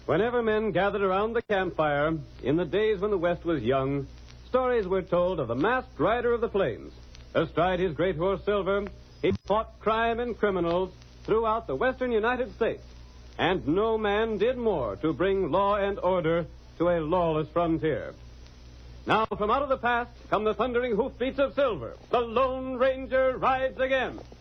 Whenever men gathered around the campfire, in the days when the West was young, stories were told of the masked rider of the plains. Astride his great horse Silver, he fought crime and criminals throughout the western United States. And no man did more to bring law and order to a lawless frontier. Now, from out of the past come the thundering hoofbeats of Silver. The Lone Ranger rides again.